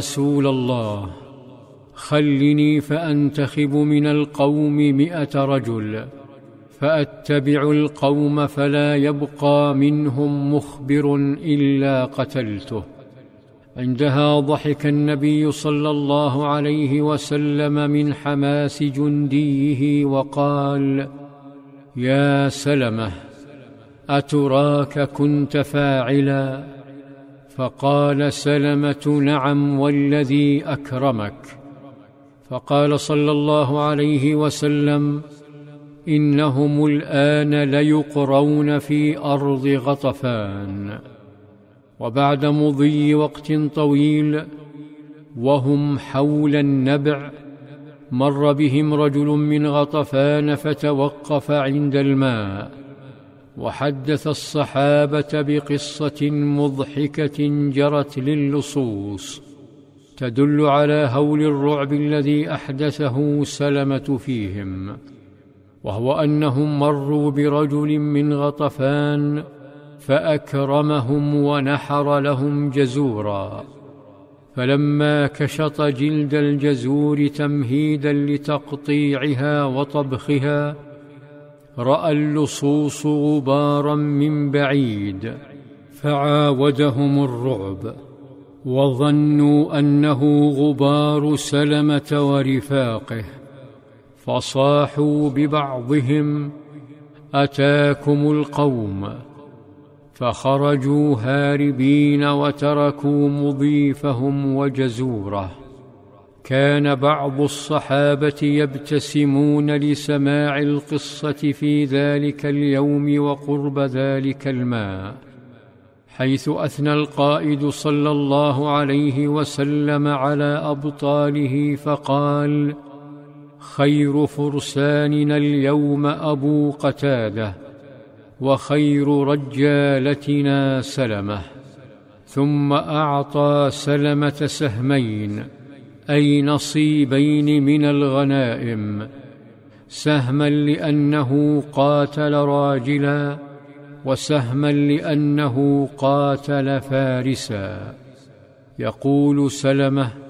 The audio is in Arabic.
رسول الله خلني فأنتخب من القوم 100 رجل، فأتبع القوم فلا يبقى منهم مخبر إلا قتلته. عندها ضحك النبي صلى الله عليه وسلم من حماس جنديه وقال: يا سلمة، أتراك كنت فاعلا؟ فقال سلمة: نعم والذي أكرمك. فقال صلى الله عليه وسلم: إنهم الآن ليقرون في أرض غطفان. وبعد مضي وقت طويل وهم حول النبع، مر بهم رجل من غطفان فتوقف عند الماء، وحدث الصحابة بقصة مضحكة جرت للصوص تدل على هول الرعب الذي أحدثه سلمة فيهم، وهو أنهم مروا برجل من غطفان فأكرمهم ونحر لهم جزورا، فلما كشط جلد الجزور تمهيدا لتقطيعها وطبخها، رأى اللصوص غبارا من بعيد فعاودهم الرعب، وظنوا أنه غبار سلمة ورفاقه، فصاحوا ببعضهم: أتاكم القوم! فخرجوا هاربين وتركوا مضيفهم وجزوره. كان بعض الصحابة يبتسمون لسماع القصة في ذلك اليوم وقرب ذلك الماء، حيث أثنى القائد صلى الله عليه وسلم على أبطاله فقال: خير فرساننا اليوم أبو قتادة، وخير رجالتنا سلمة. ثم أعطى سلمة سهمين، أي نصيبين من الغنائم، سهما لأنه قاتل راجلا، وسهما لأنه قاتل فارسا. يقول سلمة: